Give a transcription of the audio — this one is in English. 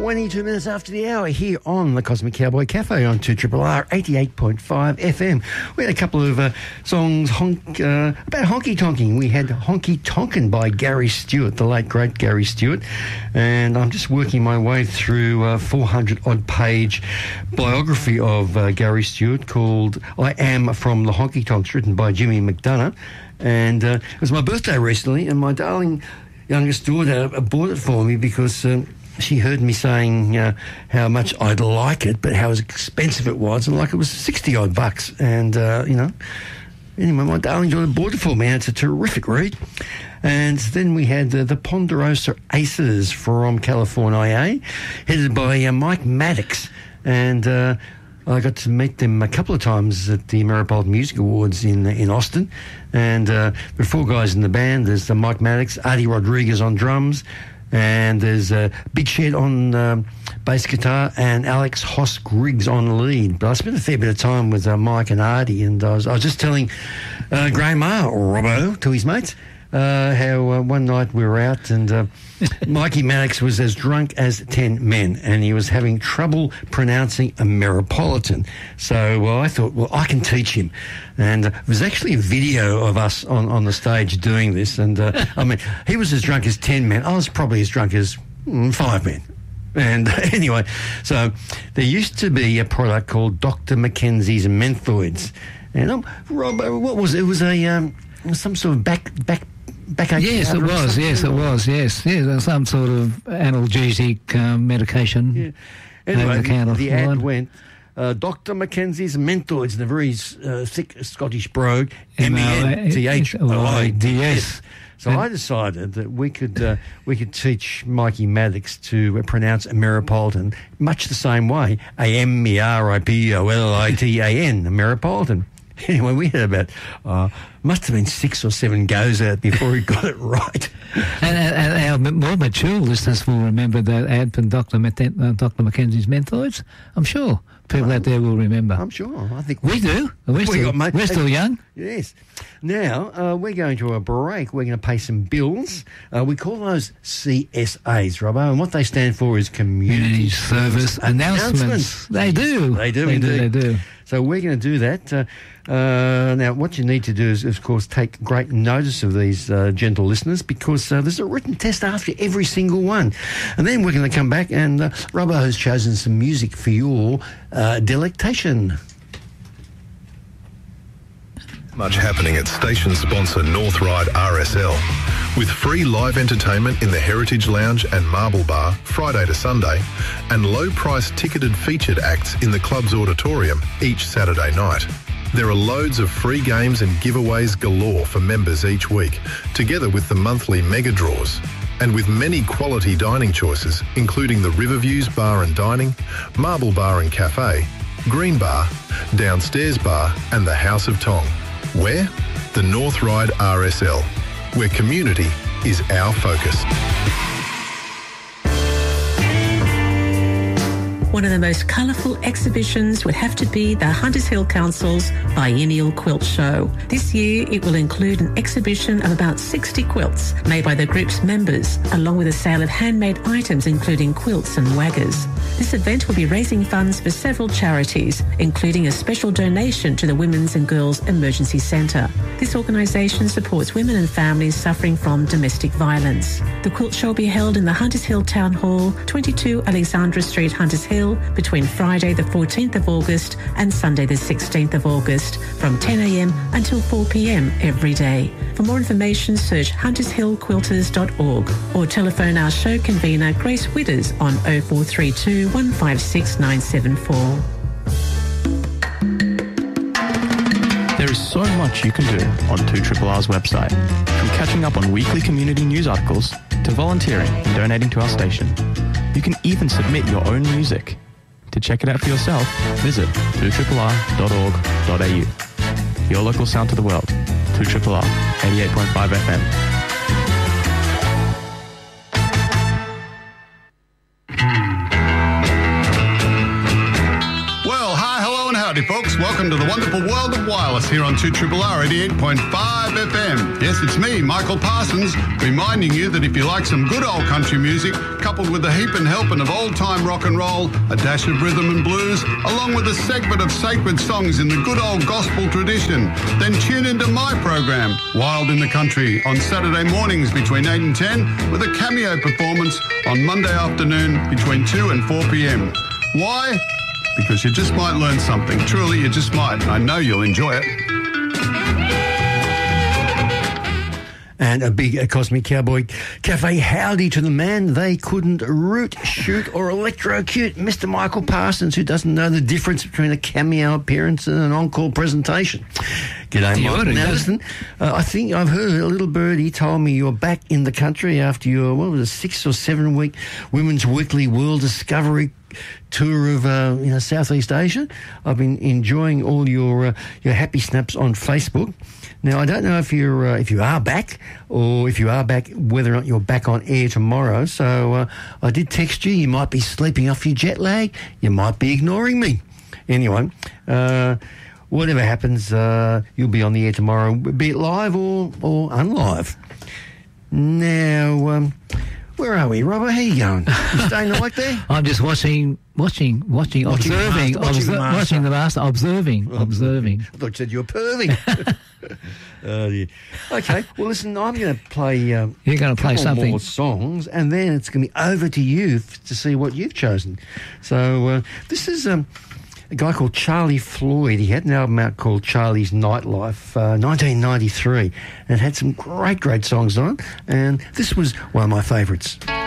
22 minutes after the hour here on the Cosmic Cowboy Cafe on 2RRR 88.5 FM. We had a couple of songs about honky tonking. We had Honky Tonkin' by Gary Stewart, the late great Gary Stewart, and I'm just working my way through a 400-odd page biography of Gary Stewart called I Am From the Honky Tonks, written by Jimmy McDonough. And it was my birthday recently, and my darling youngest daughter bought it for me because she heard me saying how much I'd like it, but how expensive it was, and like it was 60-odd bucks. And, anyway, my darling daughter bought it for me, and it's a terrific read. And then we had the Ponderosa Aces from California, headed by Mike Maddox. And I got to meet them a couple of times at the Ameripolitan Music Awards in Austin. And there are four guys in the band. There's Mike Maddox, Artie Rodriguez on drums, and there's Big Shed on bass guitar and Alex Hoss Griggs on lead. But I spent a fair bit of time with Mike and Artie, and I was just telling Graham Robbo, to his mates, how one night we were out and Mikey Maddox was as drunk as 10 men, and he was having trouble pronouncing Ameripolitan. So I thought, well, I can teach him. And there was actually a video of us on the stage doing this. And I mean, he was as drunk as 10 men. I was probably as drunk as 5 men. And anyway, so there used to be a product called Dr. Mackenzie's Menthoids. And Rob, what was it? It was some sort of backache. Yes, it was. Yes, it was. Yes, yes. Some sort of analgesic medication. Yeah. Anyway, the ad went Dr. Mackenzie's Menthoids in a very thick Scottish brogue. MENTHOIDS. So I decided that we could teach Mikey Maddox to pronounce Ameripolitan much the same way. AMERIPOLITAN, Ameripolitan. Anyway, we had about, must have been 6 or 7 goes at it before he got it right. And our more mature listeners will remember that ad from Dr. Mackenzie's Menthoids. I'm sure people out there will remember. I'm sure. I think we do. We're still young. Yes. Now, we're going to a break. We're going to pay some bills. We call those CSAs, Robbo, and what they stand for is Community Service Announcements. They do. They do indeed. They do. So we're going to do that. Now, what you need to do is, of course, take great notice of these gentle listeners, because there's a written test after every single one. And then we're going to come back, and Robbo has chosen some music for your delectation. Much happening at station sponsor North Ryde RSL, with free live entertainment in the Heritage Lounge and Marble Bar Friday to Sunday, and low-price ticketed featured acts in the club's auditorium each Saturday night. There are loads of free games and giveaways galore for members each week, together with the monthly mega draws. And with many quality dining choices, including the Riverviews Bar and Dining, Marble Bar and Cafe, Green Bar, Downstairs Bar and the House of Tong. Where? The North Ryde RSL, where community is our focus. One of the most colourful exhibitions would have to be the Hunters Hill Council's Biennial Quilt Show. This year it will include an exhibition of about 60 quilts made by the group's members, along with a sale of handmade items including quilts and waggers. This event will be raising funds for several charities, including a special donation to the Women's and Girls Emergency Centre. This organisation supports women and families suffering from domestic violence. The quilt show will be held in the Hunters Hill Town Hall, 22 Alexandra Street, Hunters Hill, between Friday the 14th of August and Sunday the 16th of August from 10 a.m. until 4 p.m. every day. For more information, search huntershillquilters.org or telephone our show convener Grace Widders on 0432 156 974. There is so much you can do on 2RRR's website, from catching up on weekly community news articles to volunteering and donating to our station. You can even submit your own music. To check it out for yourself, visit 2RRR.org.au. Your local sound to the world. 2RRR 88.5 FM. Well, hi, hello, and howdy, folks. Welcome welcome to the wonderful world of wireless here on 2RRR 88.5 FM. Yes, it's me, Michael Parsons, reminding you that if you like some good old country music, coupled with a heap and helping of old-time rock and roll, a dash of rhythm and blues, along with a segment of sacred songs in the good old gospel tradition, then tune into my program, Wild in the Country, on Saturday mornings between 8 and 10, with a cameo performance on Monday afternoon between 2 and 4 p.m. Why? Because you just might learn something. Truly, you just might. I know you'll enjoy it. And a big Cosmic Cowboy Cafe howdy to the man they couldn't root, shoot or electrocute, Mr. Michael Parsons, who doesn't know the difference between a cameo appearance and an encore presentation. G'day, Michael. Now, listen, I think I've heard a little birdie told me you're back in the country after your, what was it, 6 or 7 week Women's Weekly World Discovery tour of Southeast Asia. I've been enjoying all your happy snaps on Facebook. Now, I don't know if you are back, or if you are back, whether or not you're back on air tomorrow. So I did text you. You might be sleeping off your jet lag. You might be ignoring me. Anyway, whatever happens, you'll be on the air tomorrow, be it live or unlive. Now, where are we, Robert? How you going? You staying the night there? I'm just watching, observing the master. I thought you said you were perving. Oh, dear. Okay, well, listen, I'm going to play... You're going to play something. More songs, and then it's going to be over to you to see what you've chosen. So this is a guy called Charlie Floyd. He had an album out called Charlie's Nightlife, 1993, and it had some great songs on, and this was one of my favourites.